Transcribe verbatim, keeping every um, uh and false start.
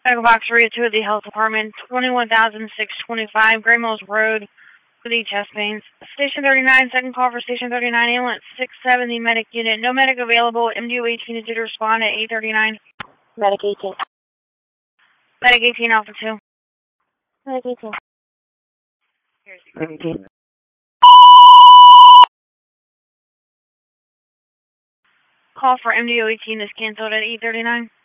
Echo Box three two at the Health Department, twenty-one thousand six hundred twenty-five, Gray Mills Road, with the chest pains. Station thirty-nine, second call for Station thirty-nine, ambulance six seventy, medic unit. No medic available. M D O eighteen is due to respond at eight thirty-nine. Medic eighteen. Medic eighteen, Alpha two. Medic eighteen. Medic eighteen. Call for M D O eighteen is canceled at eight thirty-nine.